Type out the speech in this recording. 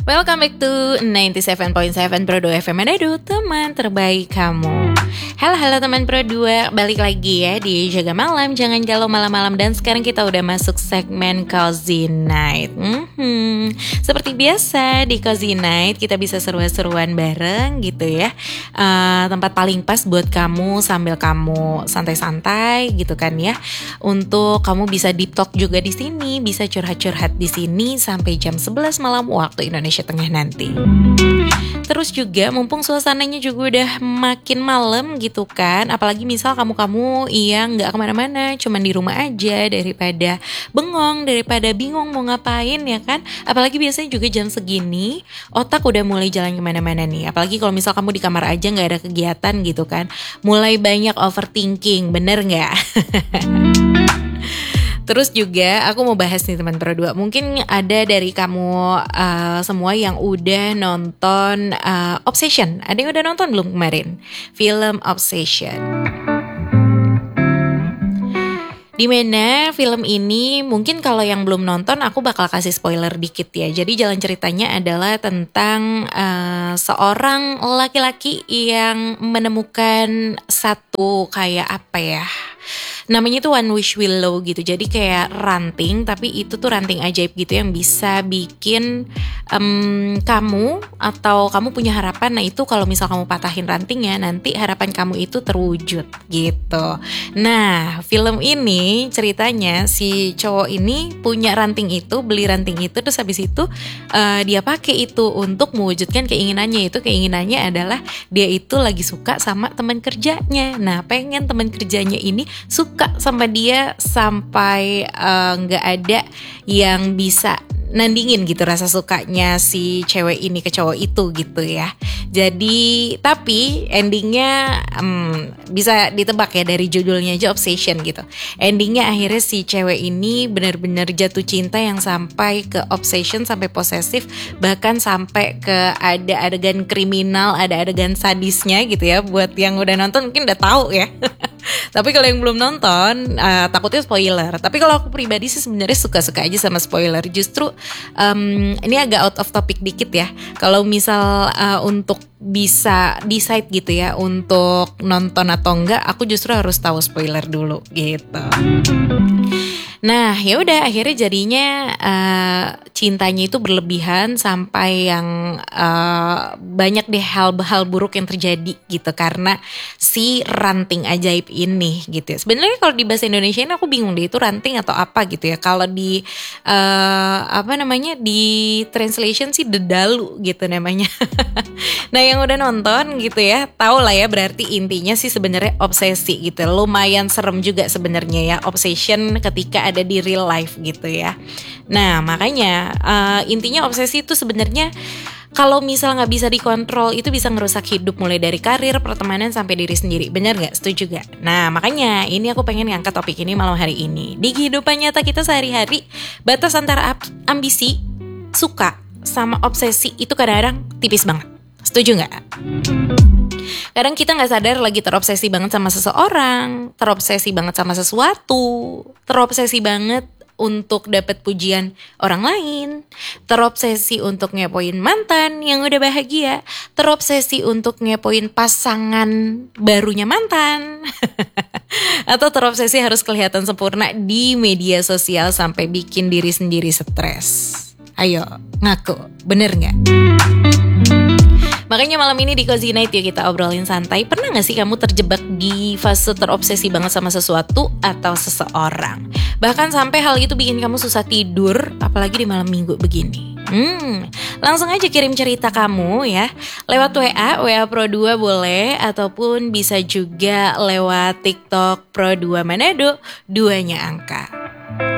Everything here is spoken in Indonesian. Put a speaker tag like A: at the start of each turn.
A: Welcome back to 97.7 Pro 2 FM Manado, teman terbaik kamu. Halo teman Pro 2, balik lagi ya di Jaga Malam, Jangan Galau Malam-malam. Dan sekarang kita udah masuk segmen Cozy Night. Seperti biasa di Cozy Night kita bisa seru-seruan bareng gitu ya. Tempat paling pas buat kamu sambil kamu santai-santai gitu kan ya. Untuk kamu bisa deep talk juga di sini, bisa curhat-curhat di sini sampai jam 11 malam waktu Indonesia Tengah nanti. Terus juga mumpung suasananya juga udah makin malam gitu kan, apalagi misal kamu yang gak kemana-mana, cuman di rumah aja, daripada bengong, daripada bingung mau ngapain ya kan. Apalagi biasanya juga jam segini otak udah mulai jalan kemana-mana nih. Apalagi kalau misal kamu di kamar aja gak ada kegiatan gitu kan, mulai banyak overthinking, bener gak? Terus juga aku mau bahas nih teman Pro 2. Mungkin ada dari kamu semua yang udah nonton Obsession. Ada yang udah nonton belum kemarin? Film Obsession. Dimana film ini mungkin kalau yang belum nonton aku bakal kasih spoiler dikit ya. Jadi jalan ceritanya adalah tentang seorang laki-laki yang menemukan satu kayak apa ya, namanya tuh One Wish Willow gitu. Jadi kayak ranting, tapi itu tuh ranting ajaib gitu yang bisa bikin kamu atau kamu punya harapan. Nah itu kalau misal kamu patahin rantingnya, nanti harapan kamu itu terwujud gitu. Nah film ini ceritanya si cowok ini punya ranting itu, beli ranting itu, terus habis itu dia pakai itu untuk mewujudkan keinginannya. Itu keinginannya adalah dia itu lagi suka sama teman kerjanya. Nah pengen teman kerjanya ini suka sama dia sampai nggak ada yang bisa nandingin gitu rasa sukanya si cewek ini ke cowok itu gitu ya. Jadi tapi endingnya bisa ditebak ya dari judulnya aja, Obsession gitu. Endingnya akhirnya si cewek ini benar-benar jatuh cinta yang sampai ke obsession, sampai posesif, bahkan sampai ke ada adegan kriminal, ada adegan sadisnya gitu ya. Buat yang udah nonton mungkin udah tahu ya. Tapi kalau yang belum nonton takutnya spoiler. Tapi kalau aku pribadi sih sebenarnya suka-suka aja sama spoiler. Justru ini agak out of topic dikit ya. Kalau misal untuk bisa decide gitu ya untuk nonton atau enggak, aku justru harus tahu spoiler dulu gitu. Nah ya udah akhirnya jadinya cintanya itu berlebihan sampai yang banyak deh hal-hal buruk yang terjadi gitu karena si ranting ajaib ini gitu ya. Sebenarnya kalau di bahasa Indonesia ini aku bingung deh itu ranting atau apa gitu ya. Kalau di di translation sih dedalu gitu namanya. Nah yang udah nonton gitu ya tahu lah ya, berarti intinya sih sebenarnya obsesi gitu. Lumayan serem juga sebenarnya ya, obsession ketika ada di real life gitu ya. Nah makanya intinya obsesi itu sebenarnya kalau misal gak bisa dikontrol itu bisa ngerusak hidup, mulai dari karir, pertemanan, sampai diri sendiri. Bener gak? Setuju gak? Nah makanya ini aku pengen ngangkat topik ini malam hari ini. Di kehidupan nyata kita sehari-hari, batas antara ambisi, suka, sama obsesi itu kadang-kadang tipis banget. Setuju gak? Kadang kita gak sadar lagi terobsesi banget sama seseorang, terobsesi banget sama sesuatu, terobsesi banget untuk dapat pujian orang lain, terobsesi untuk ngepoin mantan yang udah bahagia, terobsesi untuk ngepoin pasangan barunya mantan, atau terobsesi harus kelihatan sempurna di media sosial sampai bikin diri sendiri stres. Ayo ngaku, bener gak? Makanya malam ini di Cozy Night yuk kita obrolin santai. Pernah gak sih kamu terjebak di fase terobsesi banget sama sesuatu atau seseorang? Bahkan sampai hal itu bikin kamu susah tidur, apalagi di malam minggu begini. Langsung aja kirim cerita kamu ya lewat WA Pro 2 boleh, ataupun bisa juga lewat TikTok Pro 2 Manado, 2-nya angka.